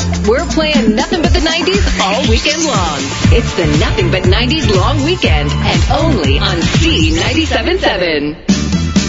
We're playing nothing but the 90s all weekend long. It's the Nothing But 90s Long Weekend, and only on C97.7.